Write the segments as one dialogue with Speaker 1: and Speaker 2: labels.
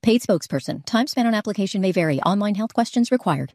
Speaker 1: Paid spokesperson. Time spent on application may vary. Online health questions required.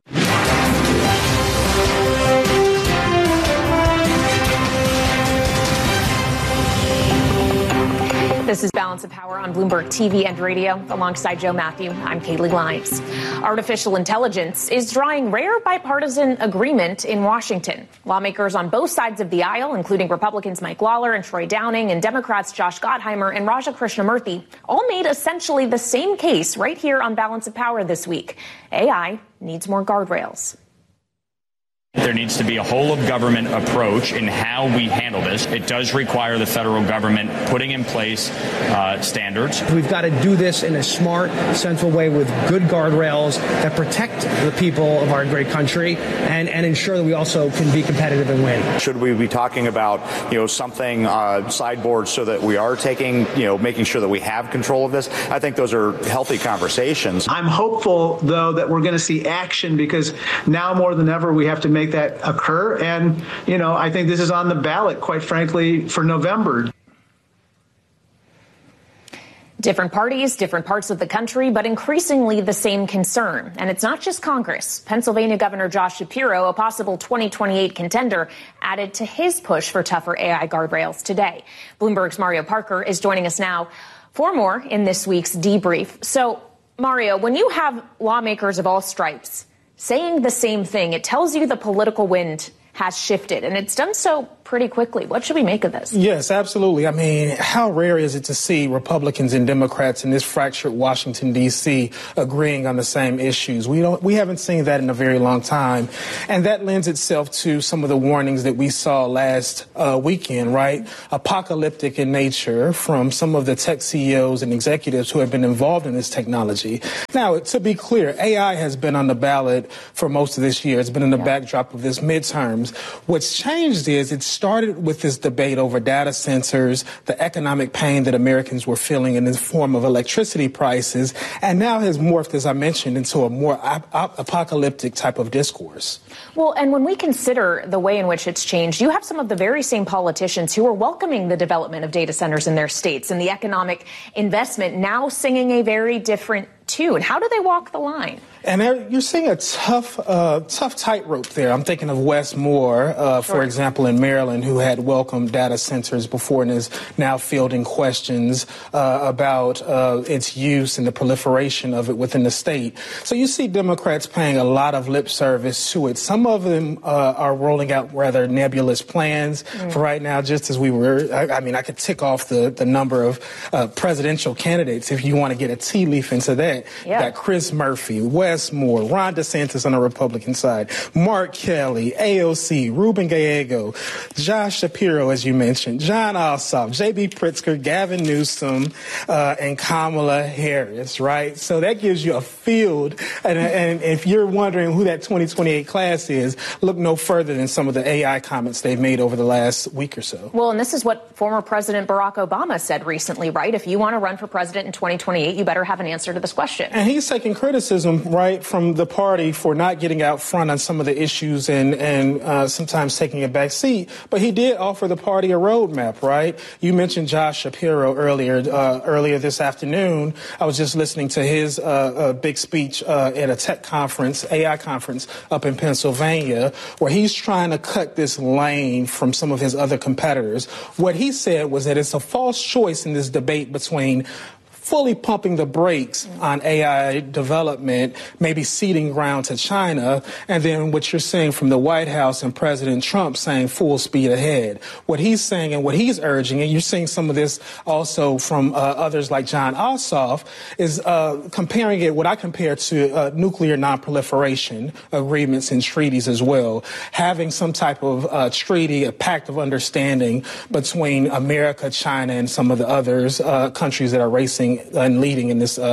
Speaker 2: This is Balance of Power on Bloomberg TV and radio. Alongside Joe Matthew, I'm Kaylee Limes. Artificial intelligence is drawing rare bipartisan agreement in Washington. Lawmakers on both sides of the aisle, including Republicans Mike Lawler and Troy Downing and Democrats Josh Gottheimer and Raja Krishnamurthy, all made essentially the same case right here on Balance of Power this week. AI needs more guardrails.
Speaker 3: There needs to be a whole-of-government approach in how we handle this. It does require the federal government putting in place standards.
Speaker 4: We've got to do this in a smart, sensible way with good guardrails that protect the people of our great country and ensure that we also can be competitive and win.
Speaker 5: Should we be talking about, something sideboard so that we are taking, making sure that we have control of this? I think those are healthy conversations.
Speaker 6: I'm hopeful, though, that we're going to see action because now more than ever we have to make that occur. And, I think this is on the ballot, quite frankly, for November.
Speaker 2: Different parties, different parts of the country, but increasingly the same concern. And it's not just Congress. Pennsylvania Governor Josh Shapiro, a possible 2028 contender, added to his push for tougher AI guardrails today. Bloomberg's Mario Parker is joining us now for more in this week's debrief. So, Mario, when you have lawmakers of all stripes saying the same thing, it tells you the political wind has shifted, and it's done so pretty quickly. What should we make of this?
Speaker 7: Yes, absolutely. I mean, how rare is it to see Republicans and Democrats in this fractured Washington, D.C. agreeing on the same issues? We haven't seen that in a very long time. And that lends itself to some of the warnings that we saw last weekend, right? Apocalyptic in nature from some of the tech CEOs and executives who have been involved in this technology. Now, to be clear, AI has been on the ballot for most of this year. It's been in the backdrop of this midterms. What's changed is it started with this debate over data centers, the economic pain that Americans were feeling in the form of electricity prices, and now has morphed, as I mentioned, into a more apocalyptic type of discourse.
Speaker 2: Well, and when we consider the way in which it's changed, you have some of the very same politicians who are welcoming the development of data centers in their states and the economic investment now singing a very different tune. How do they walk the line?
Speaker 7: And you're seeing a tough tightrope there. I'm thinking of Wes Moore, for example, in Maryland, who had welcomed data centers before and is now fielding questions about its use and the proliferation of it within the state. So you see Democrats paying a lot of lip service to it. Some of them are rolling out rather nebulous plans for right now, just as we were. I could tick off the number of presidential candidates if you want to get a tea leaf into that. Yeah. Got Chris Murphy, Wes Moore, Ron DeSantis on the Republican side, Mark Kelly, AOC, Ruben Gallego, Josh Shapiro, as you mentioned, John Ossoff, J.B. Pritzker, Gavin Newsom, and Kamala Harris, right? So that gives you a field. And if you're wondering who that 2028 class is, look no further than some of the AI comments they've made over the last week or so.
Speaker 2: Well, and this is what former President Barack Obama said recently, right? If you want to run for president in 2028, you better have an answer to this question.
Speaker 7: And he's taking criticism, right, from the party for not getting out front on some of the issues and sometimes taking a back seat. But he did offer the party a roadmap, right? You mentioned Josh Shapiro earlier this afternoon. I was just listening to his big speech at a tech conference, AI conference up in Pennsylvania, where he's trying to cut this lane from some of his other competitors. What he said was that it's a false choice in this debate between fully pumping the brakes on AI development, maybe ceding ground to China, and then what you're seeing from the White House and President Trump saying full speed ahead. What he's saying and what he's urging, and you're seeing some of this also from others like John Ossoff, is comparing it, what I compare to nuclear nonproliferation agreements and treaties as well, having some type of treaty, a pact of understanding between America, China, and some of the others, countries that are racing and leading in this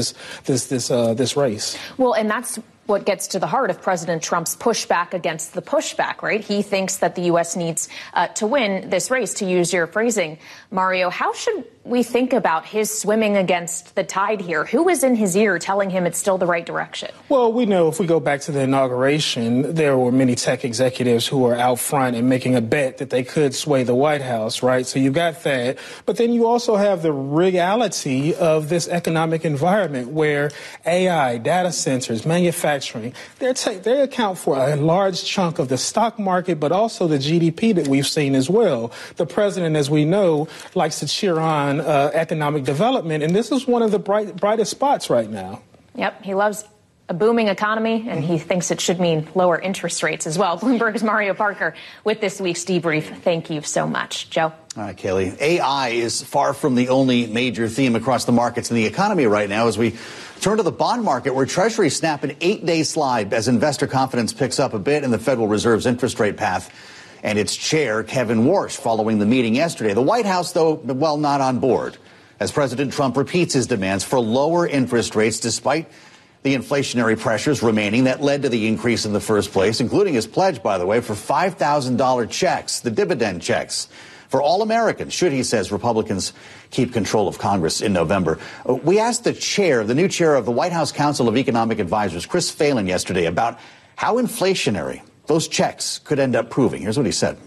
Speaker 7: race.
Speaker 2: Well, and that's what gets to the heart of President Trump's pushback against the pushback, right? He thinks that the U.S. needs to win this race, to use your phrasing. Mario, how should we think about his swimming against the tide here? Who was in his ear telling him it's still the right direction?
Speaker 7: Well, we know if we go back to the inauguration, there were many tech executives who were out front and making a bet that they could sway the White House, right? So you got that. But then you also have the reality of this economic environment where AI, data centers, manufacturing, they account for a large chunk of the stock market, but also the GDP that we've seen as well. The president, as we know, likes to cheer on economic development, and this is one of the brightest spots right now.
Speaker 2: Yep, he loves a booming economy, and he thinks it should mean lower interest rates as well. Bloomberg's Mario Parker with this week's debrief. Thank you so much. Joe.
Speaker 8: All right, Kaylee. AI is far from the only major theme across the markets in the economy right now as we turn to the bond market, where Treasuries snap an 8-day slide as investor confidence picks up a bit in the Federal Reserve's interest rate path. And its chair, Kevin Warsh, following the meeting yesterday. The White House, though, well, not on board, as President Trump repeats his demands for lower interest rates despite the inflationary pressures remaining that led to the increase in the first place, including his pledge, by the way, for $5,000 checks, the dividend checks, for all Americans, should, he says, Republicans keep control of Congress in November. We asked the new chair of the White House Council of Economic Advisors, Chris Phelan, yesterday about how inflationary those checks could end up proving. Here's what he said.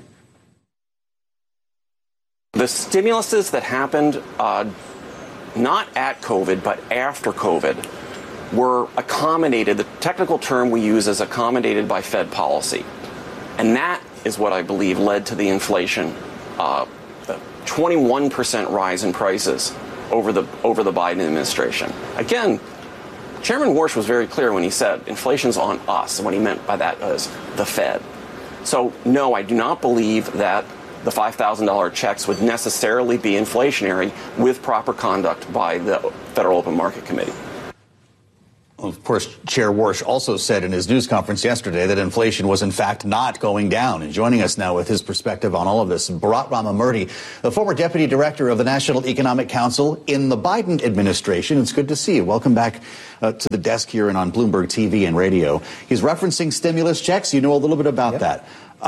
Speaker 9: The stimuluses that happened not at COVID, but after COVID, were accommodated. The technical term we use is accommodated by Fed policy. And that is what I believe led to the inflation, the 21% rise in prices over the Biden administration. Again, Chairman Warsh was very clear when he said inflation's on us, and what he meant by that was the Fed. So, no, I do not believe that the $5,000 checks would necessarily be inflationary with proper conduct by the Federal Open Market Committee.
Speaker 8: Of course, Chair Warsh also said in his news conference yesterday that inflation was, in fact, not going down. And joining us now with his perspective on all of this, Bharat Ramamurthy, the former deputy director of the National Economic Council in the Biden administration. It's good to see you. Welcome back to the desk here and on Bloomberg TV and radio. He's referencing stimulus checks. You know a little bit about that.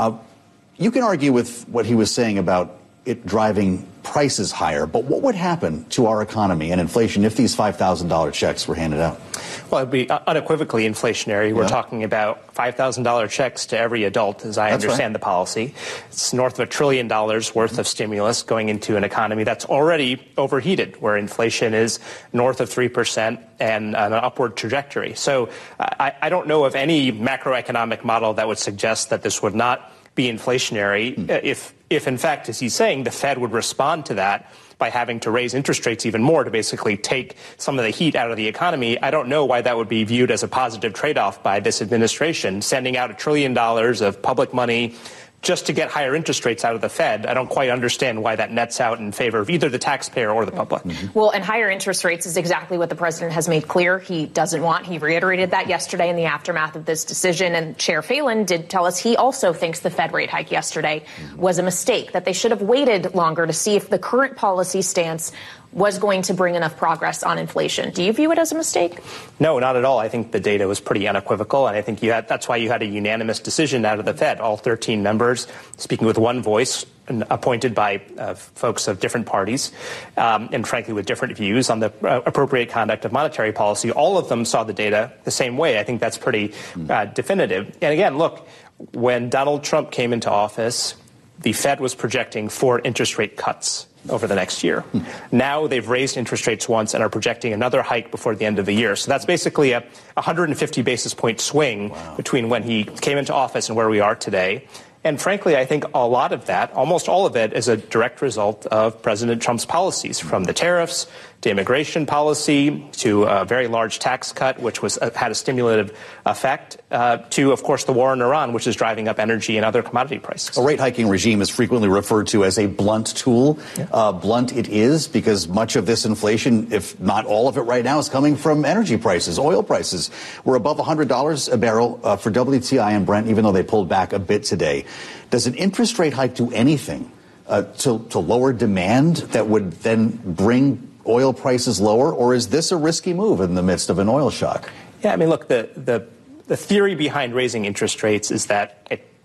Speaker 8: You can argue with what he was saying about it driving prices higher, but what would happen to our economy and inflation if these $5,000 checks were handed out?
Speaker 10: Well, it'd be unequivocally inflationary. Yeah. We're talking about $5,000 checks to every adult, as I understand the policy. It's north of $1 trillion worth of stimulus going into an economy that's already overheated, where inflation is north of 3% and an upward trajectory. So I don't know of any macroeconomic model that would suggest that this would not be inflationary if in fact, as he's saying, the Fed would respond to that by having to raise interest rates even more to basically take some of the heat out of the economy. I don't know why that would be viewed as a positive trade-off by this administration, sending out $1 trillion of public money just to get higher interest rates out of the Fed. I don't quite understand why that nets out in favor of either the taxpayer or the public.
Speaker 2: Well, and higher interest rates is exactly what the president has made clear he doesn't want. He reiterated that yesterday in the aftermath of this decision. And Chair Phelan did tell us he also thinks the Fed rate hike yesterday was a mistake, that they should have waited longer to see if the current policy stance was going to bring enough progress on inflation. Do you view it as a mistake?
Speaker 10: No, not at all. I think the data was pretty unequivocal, and I think that's why you had a unanimous decision out of the Fed, all 13 members speaking with one voice, and appointed by folks of different parties, and frankly with different views on the appropriate conduct of monetary policy. All of them saw the data the same way. I think that's pretty definitive. And again, look, when Donald Trump came into office, the Fed was projecting 4 interest rate cuts over the next year. Now they've raised interest rates once and are projecting another hike before the end of the year. So that's basically a 150 basis point swing between when he came into office and where we are today. And frankly, I think a lot of that, almost all of it, is a direct result of President Trump's policies, from the tariffs to immigration policy to a very large tax cut, which had a stimulative effect, to, of course, the war in Iran, which is driving up energy and other commodity prices.
Speaker 8: A rate hiking regime is frequently referred to as a blunt tool. Yeah. Blunt it is, because much of this inflation, if not all of it right now, is coming from energy prices. Oil prices were above $100 a barrel for WTI and Brent, even though they pulled back a bit today. Does an interest rate hike do anything to lower demand that would then bring oil prices lower, or is this a risky move in the midst of an oil shock?
Speaker 10: Yeah, I mean, look, the theory behind raising interest rates is that it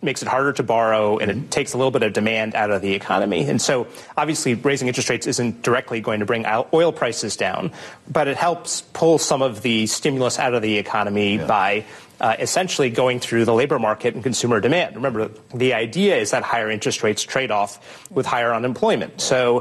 Speaker 10: makes it harder to borrow, and it takes a little bit of demand out of the economy. And so obviously raising interest rates isn't directly going to bring oil prices down, but it helps pull some of the stimulus out of the economy by essentially going through the labor market and consumer demand. Remember, the idea is that higher interest rates trade off with higher unemployment. So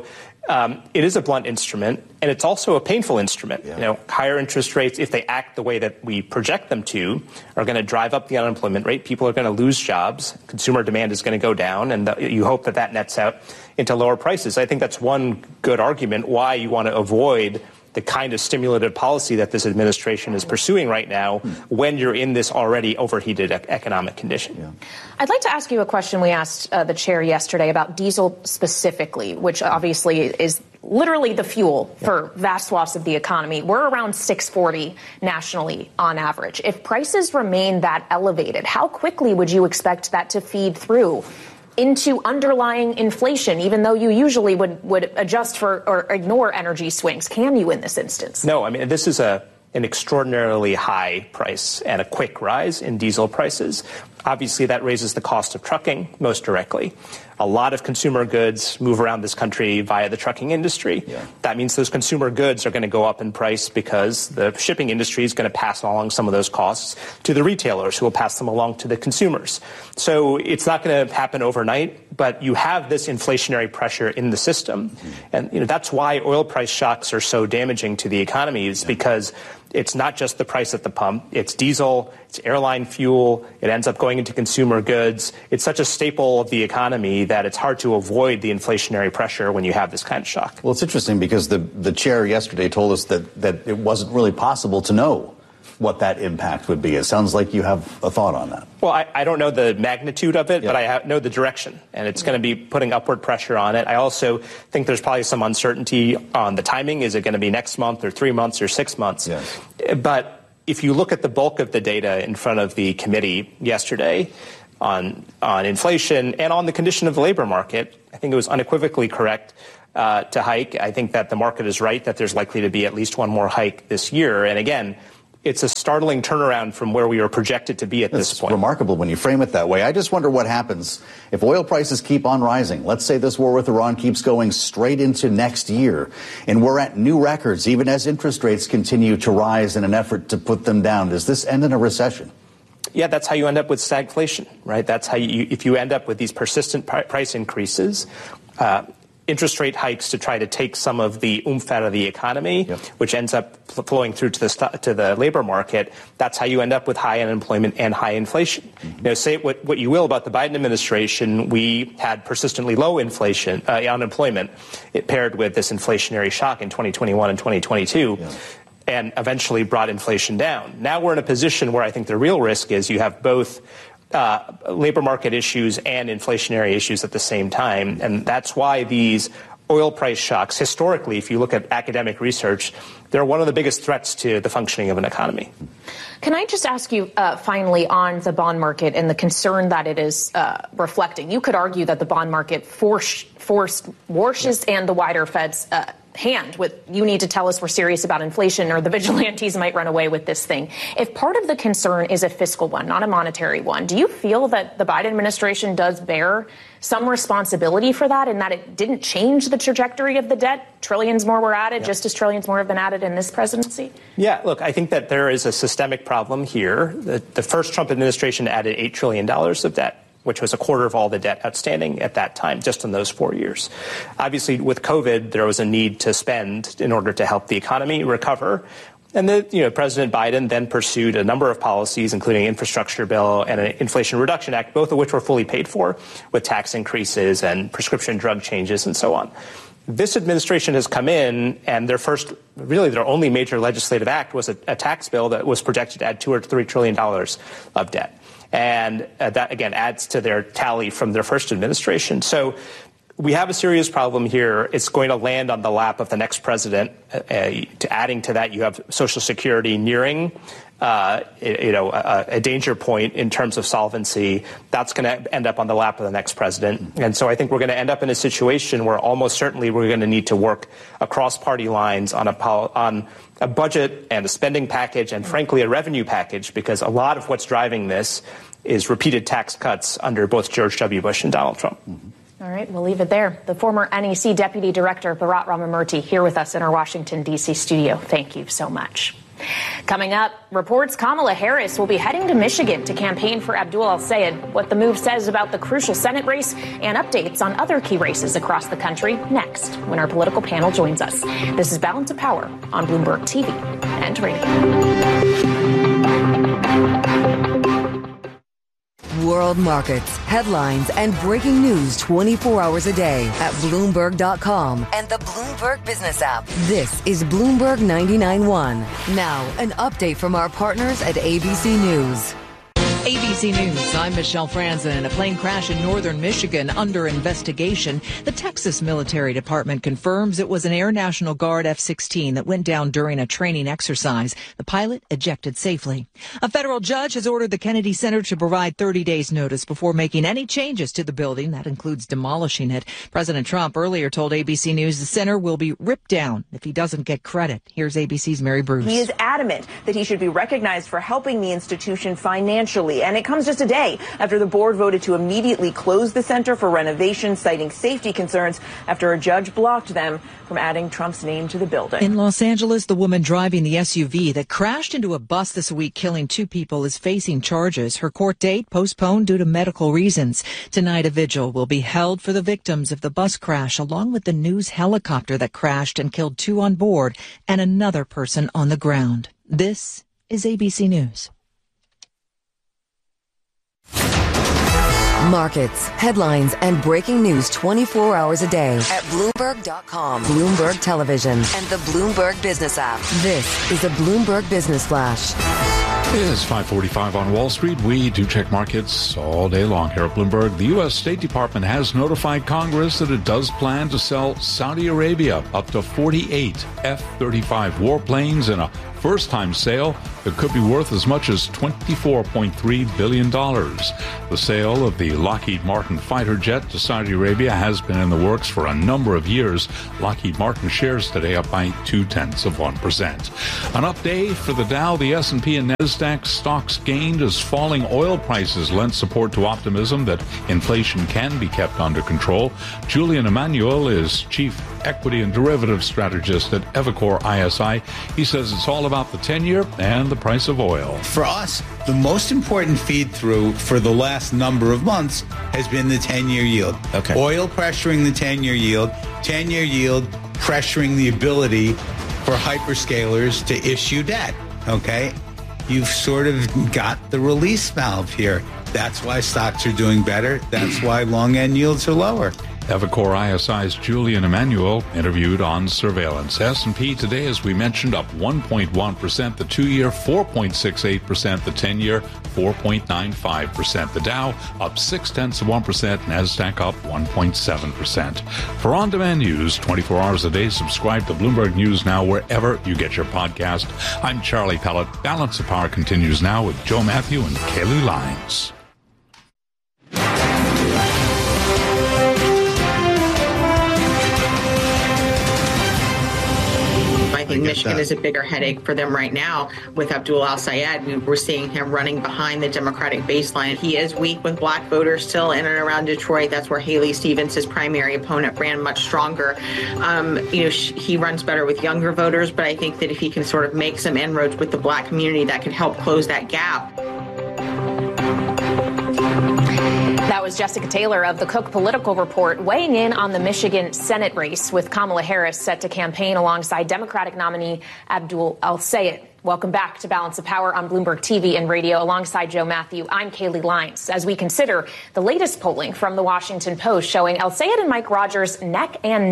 Speaker 10: it is a blunt instrument, and it's also a painful instrument. You know, higher interest rates, if they act the way that we project them to, are going to drive up the unemployment rate. People are going to lose jobs. Consumer demand is going to go down, and you hope that that nets out into lower prices. I think that's one good argument why you want to avoid the kind of stimulative policy that this administration is pursuing right now when you're in this already overheated economic condition.
Speaker 2: I'd like to ask you a question we asked the chair yesterday about diesel specifically, which obviously is literally the fuel for vast swaths of the economy. We're around $6.40 nationally on average. If prices remain that elevated, how quickly would you expect that to feed through into underlying inflation, even though you usually would adjust for or ignore energy swings? Can you in this instance?
Speaker 10: No, I mean, this is an extraordinarily high price and a quick rise in diesel prices. Obviously, that raises the cost of trucking most directly. A lot of consumer goods move around this country via the trucking industry. That means those consumer goods are going to go up in price because the shipping industry is going to pass along some of those costs to the retailers, who will pass them along to the consumers. So it's not going to happen overnight, but you have this inflationary pressure in the system. And that's why oil price shocks are so damaging to the economy, is because it's not just the price at the pump. It's diesel, it's airline fuel, it ends up going into consumer goods. It's such a staple of the economy that it's hard to avoid the inflationary pressure when you have this kind of shock.
Speaker 8: Well, it's interesting because the chair yesterday told us that it wasn't really possible to know what that impact would be. It sounds like you have a thought on that.
Speaker 10: Well, I don't know the magnitude of it, but I know the direction, and it's going to be putting upward pressure on it. I also think there's probably some uncertainty on the timing. Is it going to be next month or 3 months or 6 months? But if you look at the bulk of the data in front of the committee yesterday on inflation and on the condition of the labor market, I think it was unequivocally correct to hike. I think that the market is right that there's likely to be at least one more hike this year. And again, it's a startling turnaround from where we were projected to be at this point.
Speaker 8: It's remarkable when you frame it that way. I just wonder what happens if oil prices keep on rising. Let's say this war with Iran keeps going straight into next year, and we're at new records, even as interest rates continue to rise in an effort to put them down. Does this end in a recession?
Speaker 10: Yeah, that's how you end up with stagflation, right? That's how if you end up with these persistent price increases, interest rate hikes to try to take some of the oomph out of the economy, which ends up flowing through to the labor market. That's how you end up with high unemployment and high inflation. Say what you will about the Biden administration, we had persistently low unemployment. It paired with this inflationary shock in 2021 and 2022. And eventually brought inflation down. Now we're in a position where I think the real risk is you have both labor market issues and inflationary issues at the same time. And that's why these oil price shocks, historically, if you look at academic research, they're one of the biggest threats to the functioning of an economy.
Speaker 2: Can I just ask you finally on the bond market and the concern that it is reflecting? You could argue that the bond market forced Warsh's and the wider Fed's hand with, you need to tell us we're serious about inflation or the vigilantes might run away with this thing. If part of the concern is a fiscal one, not a monetary one, do you feel that the Biden administration does bear some responsibility for that, and that it didn't change the trajectory of the debt? Trillions more were added, just as trillions more have been added in this presidency?
Speaker 10: Yeah, look, I think that there is a systemic problem here. The first Trump administration added $8 trillion of debt, which was a quarter of all the debt outstanding at that time, just in those 4 years. Obviously, with COVID, there was a need to spend in order to help the economy recover. And President Biden then pursued a number of policies, including an infrastructure bill and an Inflation Reduction Act, both of which were fully paid for with tax increases and prescription drug changes and so on. This administration has come in, and their only major legislative act was a tax bill that was projected to add $2 or $3 trillion of debt. And that, again, adds to their tally from their first administration. So we have a serious problem here. It's going to land on the lap of the next president. Adding to that, you have Social Security nearing a danger point in terms of solvency. That's going to end up on the lap of the next president. And so I think we're going to end up in a situation where almost certainly we're going to need to work across party lines on a budget and a spending package and, frankly, a revenue package, because a lot of what's driving this is repeated tax cuts under both George W. Bush and Donald Trump.
Speaker 2: All right, we'll leave it there. The former NEC Deputy Director, Bharat Ramamurthy, here with us in our Washington, D.C. studio. Thank you so much. Coming up, reports Kamala Harris will be heading to Michigan to campaign for Abdul El-Sayed, what the move says about the crucial Senate race, and updates on other key races across the country next when our political panel joins us. This is Balance of Power on Bloomberg TV and radio.
Speaker 11: World markets, headlines, and breaking news 24 hours a day at Bloomberg.com and the Bloomberg Business app. This is Bloomberg 99.1. Now, an update from our partners at ABC News.
Speaker 12: ABC News, I'm Michelle Franzen. A plane crash in northern Michigan under investigation. The Texas Military Department confirms it was an Air National Guard F-16 that went down during a training exercise. The pilot ejected safely. A federal judge has ordered the Kennedy Center to provide 30 days notice before making any changes to the building. That includes demolishing it. President Trump earlier told ABC News the center will be ripped down if he doesn't get credit. Here's ABC's Mary Bruce.
Speaker 13: He is adamant that he should be recognized for helping the institution financially. And it comes just a day after the board voted to immediately close the center for renovation, citing safety concerns after a judge blocked them from adding Trump's name to the building.
Speaker 12: In Los Angeles, the woman driving the SUV that crashed into a bus this week, killing 2 people, is facing charges. Her court date postponed due to medical reasons. Tonight, a vigil will be held for the victims of the bus crash, along with the news helicopter that crashed and killed 2 on board and another person on the ground. This is ABC News.
Speaker 11: Markets, headlines, and breaking news 24 hours a day at Bloomberg.com, Bloomberg Television, and the Bloomberg Business app. This is a Bloomberg Business Flash.
Speaker 14: It is 5:45 on Wall Street. We do check markets all day long here at Bloomberg. The U.S. State Department has notified Congress that it does plan to sell Saudi Arabia up to 48 F-35 warplanes in a first-time sale that could be worth as much as $24.3 billion. The sale of the Lockheed Martin fighter jet to Saudi Arabia has been in the works for a number of years. Lockheed Martin shares today up by 0.2%. An up day for the Dow, the S&P and NASDAQ stocks gained as falling oil prices lent support to optimism that inflation can be kept under control. Julian Emanuel is chief equity and derivative strategist at Evercore ISI. He says it's all about the 10-year and the price of oil.
Speaker 15: For us, the most important feed-through for the last number of months has been the 10-year yield. Okay. Oil pressuring the 10-year yield, 10-year yield pressuring the ability for hyperscalers to issue debt. Okay? You've sort of got the release valve here. That's why stocks are doing better. That's why long-end yields are lower.
Speaker 14: Evercore ISI's Julian Emanuel interviewed on surveillance. S&P today, as we mentioned, up 1.1%. The 2-year, 4.68%. The 10-year, 4.95%. The Dow up 0.6%. NASDAQ up 1.7%. For on-demand news, 24 hours a day, subscribe to Bloomberg News Now wherever you get your podcast. I'm Charlie Pellet. Balance of Power continues now with Joe Matthew and Kaylee Lyons.
Speaker 16: I think Michigan is a bigger headache for them right now with Abdul El-Sayed. We're seeing him running behind the Democratic baseline. He is weak with black voters still in and around Detroit. That's where Haley Stevens, his primary opponent, ran much stronger. He runs better with younger voters, but I think that if he can sort of make some inroads with the black community, that could help close that gap.
Speaker 2: That was Jessica Taylor of the Cook Political Report weighing in on the Michigan Senate race with Kamala Harris set to campaign alongside Democratic nominee Abdul El-Sayed. Welcome back to Balance of Power on Bloomberg TV and radio alongside Joe Matthew. I'm Kaylee Lyons. As we consider the latest polling from the Washington Post showing El-Sayed and Mike Rogers neck and neck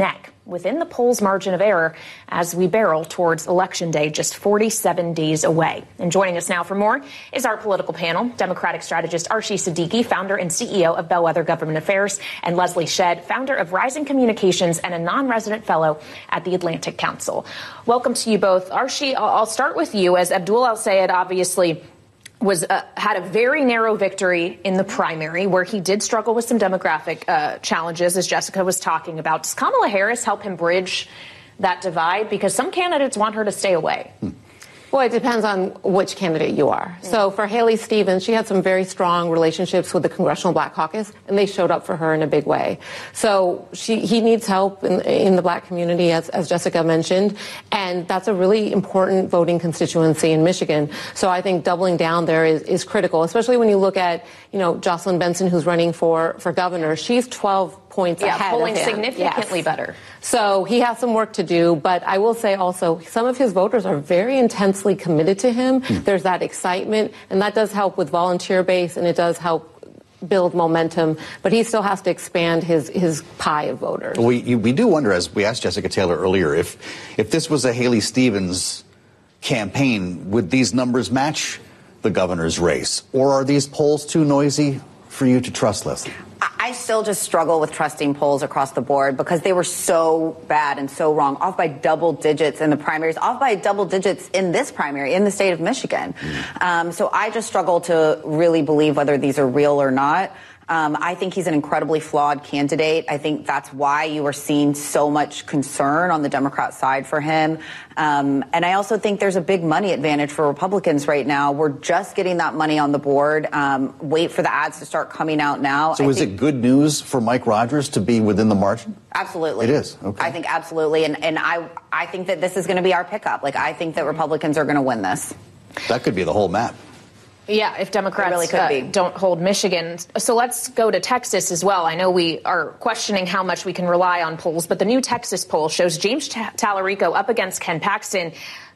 Speaker 2: within the polls' margin of error as we barrel towards Election Day, just 47 days away. And joining us now for more is our political panel, Democratic strategist Arshie Siddiqui, founder and CEO of Bellwether Government Affairs, and Leslie Shedd, founder of Rising Communications and a non-resident fellow at the Atlantic Council. Welcome to you both. Arshie, I'll start with you, as Abdul El-Sayed obviously had a very narrow victory in the primary where he did struggle with some demographic challenges, as Jessica was talking about. Does Kamala Harris help him bridge that divide? Because some candidates want her to stay away.
Speaker 17: Well, it depends on which candidate you are. So for Haley Stevens, she had some very strong relationships with the Congressional Black Caucus, and they showed up for her in a big way. So he needs help in the black community, as Jessica mentioned, and that's a really important voting constituency in Michigan. So I think doubling down there is critical, especially when you look at, Jocelyn Benson, who's running for governor. She's 12 points ahead
Speaker 2: polling
Speaker 17: of him.
Speaker 2: significantly better.
Speaker 17: So he has some work to do, but I will say also some of his voters are very intensely committed to him. There's that excitement, and that does help with volunteer base, and it does help build momentum, but he still has to expand his pie of voters.
Speaker 8: We do wonder, as we asked Jessica Taylor earlier, if this was a Haley Stevens campaign, would these numbers match the governor's race? Or are these polls too noisy for you to trust, Leslie?
Speaker 18: I still just struggle with trusting polls across the board because they were so bad and so wrong, off by double digits in the primaries, off by double digits in this primary in the state of Michigan. So I just struggle to really believe whether these are real or not. I think he's an incredibly flawed candidate. I think that's why you are seeing so much concern on the Democrat side for him. And I also think there's a big money advantage for Republicans right now. We're just getting that money on the board. Wait for the ads to start coming out now.
Speaker 8: So is it good news for Mike Rogers to be within the margin?
Speaker 18: Absolutely.
Speaker 8: It is. Okay.
Speaker 18: I think absolutely. And I think that this is going to be our pickup. I think that Republicans are going to win this.
Speaker 8: That could be the whole map.
Speaker 2: Yeah, if Democrats
Speaker 18: really could be.
Speaker 2: don't hold Michigan. So let's go to Texas as well. I know we are questioning how much we can rely on polls, but the new Texas poll shows James Tallarico up against Ken Paxton,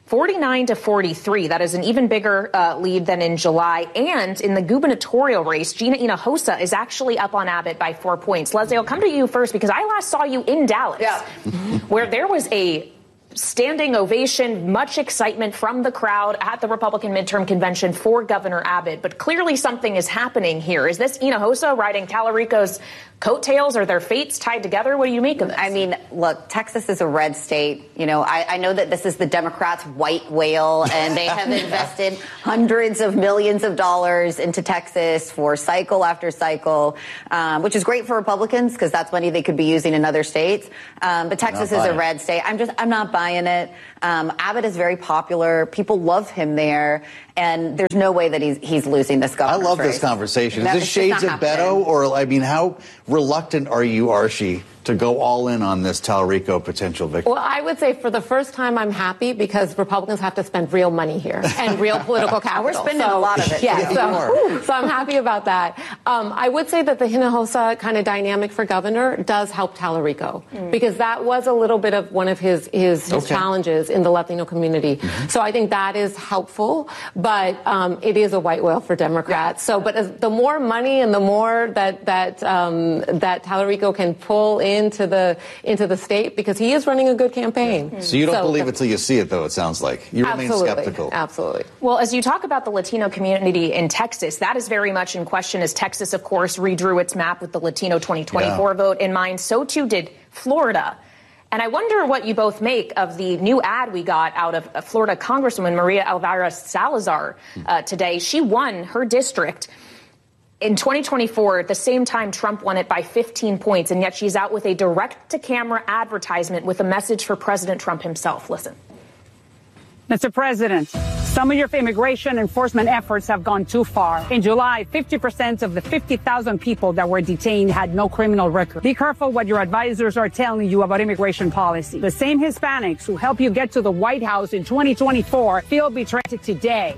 Speaker 2: 49-43. That is an even bigger lead than in July. And in the gubernatorial race, Gina Hinojosa is actually up on Abbott by 4 points. Leslie, I'll come to you first because I last saw you in Dallas, where there was a standing ovation, much excitement from the crowd at the Republican midterm convention for Governor Abbott. But clearly something is happening here. Is this Hinojosa riding Tallarico's coattails? Are their fates tied together? What do you make of this?
Speaker 18: I mean, look, Texas is a red state. I know that this is the Democrats' white whale, and they have invested hundreds of millions of dollars into Texas for cycle after cycle, which is great for Republicans because that's money they could be using in other states. But Texas is a red state. I'm not buying it. Abbott is very popular. People love him there. And there's no way that he's losing this governor's
Speaker 8: I love
Speaker 18: race.
Speaker 8: this conversation. Is this shades of Beto? Or, how reluctant are you, Arshie, to go all in on this Tallarico potential victory?
Speaker 17: Well, I would say for the first time, I'm happy because Republicans have to spend real money here and real political capital.
Speaker 18: We're spending a lot of it.
Speaker 17: Yeah, so I'm happy about that. I would say that the Hinojosa kind of dynamic for governor does help Tallarico because that was a little bit of one of his challenges in the Latino community. So I think that is helpful, but it is a white whale for Democrats. So, but the more money and the more that Tallarico can pull into the state, because he is running a good campaign.
Speaker 8: So you don't believe it till you see it, though, it sounds like. You remain skeptical.
Speaker 17: Absolutely.
Speaker 2: Well, as you talk about the Latino community in Texas, that is very much in question as Texas, of course, redrew its map with the Latino 2024 vote in mind. So too did Florida. And I wonder what you both make of the new ad we got out of Florida Congresswoman Maria Elvira Salazar today. She won her district in 2024 at the same time Trump won it by 15 points, and yet she's out with a direct-to-camera advertisement with a message for President Trump himself. Listen.
Speaker 19: Mr. President, some of your immigration enforcement efforts have gone too far. In July, 50% of the 50,000 people that were detained had no criminal record. Be careful what your advisors are telling you about immigration policy. The same Hispanics who helped you get to the White House in 2024 feel betrayed today.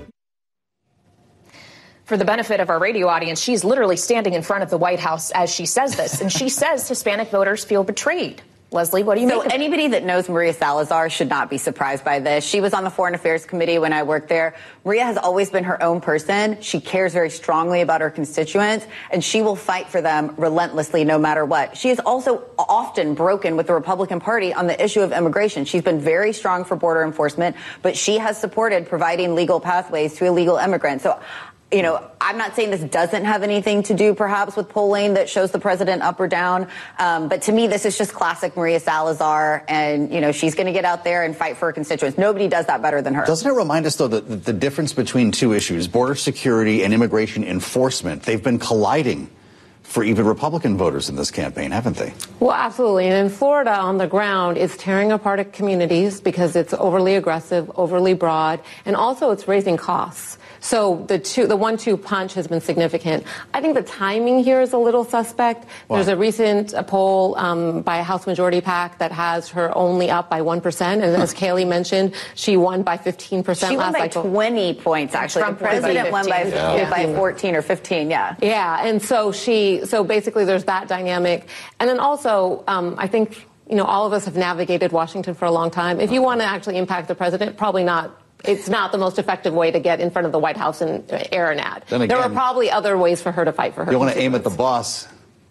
Speaker 2: For the benefit of our radio audience, she's literally standing in front of the White House as she says this, and she says Hispanic voters feel betrayed. Leslie, what do you make of it?
Speaker 18: Anybody that knows Maria Salazar should not be surprised by this. She was on the Foreign Affairs Committee when I worked there. Maria has always been her own person. She cares very strongly about her constituents, and she will fight for them relentlessly no matter what. She has also often broken with the Republican Party on the issue of immigration. She's been very strong for border enforcement, but she has supported providing legal pathways to illegal immigrants. So, I'm not saying this doesn't have anything to do perhaps with polling that shows the president up or down. But to me, this is just classic Maria Salazar. And, she's going to get out there and fight for her constituents. Nobody does that better than her.
Speaker 8: Doesn't it remind us, though, that the difference between two issues, border security and immigration enforcement, they've been colliding for even Republican voters in this campaign, haven't they?
Speaker 17: Well, absolutely. And in Florida, on the ground, it's tearing apart communities because it's overly aggressive, overly broad, and also it's raising costs. So the 1-2 punch has been significant. I think the timing here is a little suspect. Why? There's a recent poll by a House Majority PAC that has her only up by 1%. And as Kayleigh mentioned, she won by 15% last cycle.
Speaker 18: She won by 20 points, actually. The president won by 14 or 15, yeah.
Speaker 17: Yeah, and so basically there's that dynamic. And then also, I think, all of us have navigated Washington for a long time. If you want to actually impact the president, probably not. It's not the most effective way to get in front of the White House and air an ad. There are probably other ways for her to fight for her.
Speaker 8: You want to aim at the boss.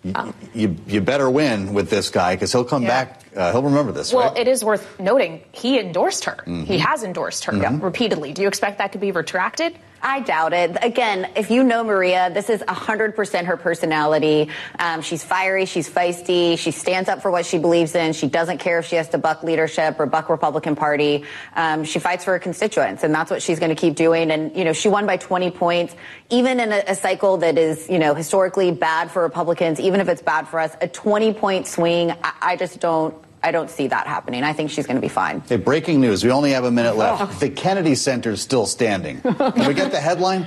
Speaker 8: You better win with this guy because he'll come back. He'll remember this.
Speaker 2: Well,
Speaker 8: right?
Speaker 2: It is worth noting he endorsed her. Mm-hmm. He has endorsed her repeatedly. Do you expect that could be retracted?
Speaker 18: I doubt it. Again, if you know Maria, this is 100% her personality. She's fiery. She's feisty. She stands up for what she believes in. She doesn't care if she has to buck leadership or buck Republican Party. She fights for her constituents, and that's what she's going to keep doing. And, she won by 20 points. Even in a cycle that is, historically bad for Republicans, even if it's bad for us, a 20-point swing, I don't see that happening. I think she's going to be fine.
Speaker 8: Hey, breaking news. We only have a minute left. The Kennedy Center is still standing. Can we get the headline?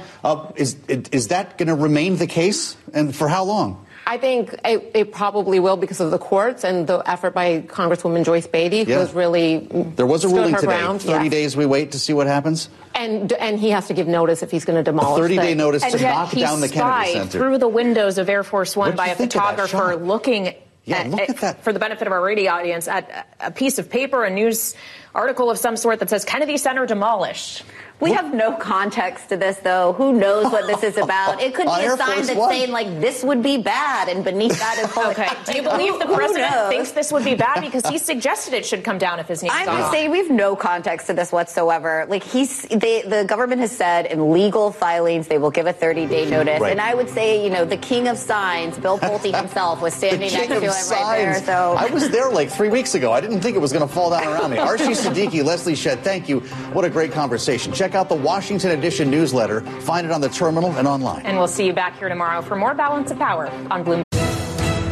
Speaker 8: Is that going to remain the case? And for how long?
Speaker 17: I think it probably will because of the courts and the effort by Congresswoman Joyce Beatty, who has really
Speaker 8: There was a ruling today.
Speaker 17: Ground.
Speaker 8: 30 days we wait to see what happens?
Speaker 17: And he has to give notice if he's going to demolish
Speaker 8: a 30-day notice to knock down the Kennedy Center.
Speaker 2: Through the windows of Air Force One by a photographer looking
Speaker 8: look at that.
Speaker 2: For the benefit of our radio audience, at a piece of paper, a news article of some sort that says Kennedy Center demolished.
Speaker 18: We have no context to this, though. Who knows what this is about? It could be a sign that's saying, this would be bad, and beneath that is...
Speaker 2: Okay. Do you believe the president thinks this would be bad? Because he suggested it should come down if his name's on.
Speaker 18: I'm just saying we have no context to this whatsoever. The government has said in legal filings they will give a 30-day notice. Right. And I would say, the king of signs, Bill Pulte himself, was standing next to him right there. So
Speaker 8: I was there 3 weeks ago. I didn't think it was going to fall down around me. Archie Siddiqui, Leslie Shedd, thank you. What a great conversation. Check out the Washington Edition newsletter. Find it on the terminal and online.
Speaker 2: And we'll see you back here tomorrow for more Balance of Power on Bloomberg.